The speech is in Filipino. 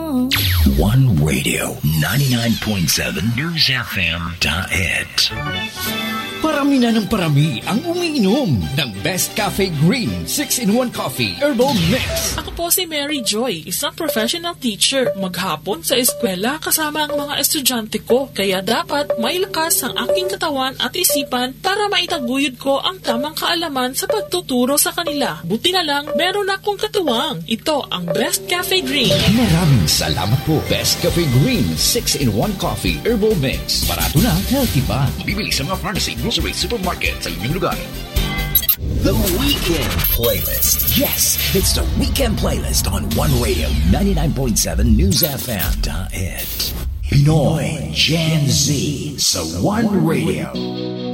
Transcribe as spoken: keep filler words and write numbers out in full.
One Radio, ninety-nine point seven News F M dot it. Parami na ng parami ang umiinom ng Best Cafe Green six in one Coffee Herbal Mix. Ako po si Mary Joy, isang professional teacher. Maghapon sa eskwela kasama ang mga estudyante ko. Kaya dapat may lakas ang aking katawan at isipan para maitaguyod ko ang tamang kaalaman sa pagtuturo sa kanila. Buti na lang, meron akong katuwang. Ito ang Best Cafe Green. Maraming salamat po. Best Cafe Green six in one Coffee Herbal Mix. Barato na, healthy pa. Bibili sa mga pharmacy, grocery, supermarket sa inyong lugar. The Weekend Playlist. Yes, it's the Weekend Playlist on One Radio ninety-nine point seven News F M dot it. Pinoy Gen Z sa One Radio.